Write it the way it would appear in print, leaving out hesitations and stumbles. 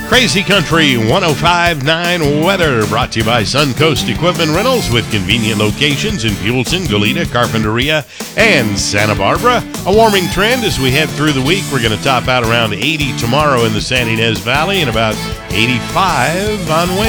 Crazy Country 105.9 weather brought to you by Suncoast Equipment Rentals with convenient locations in Buellton, Goleta, Carpinteria, and Santa Barbara. A warming trend as we head through the week. We're going to top out around 80 tomorrow in the San Ynez Valley and about 85 on Wednesday.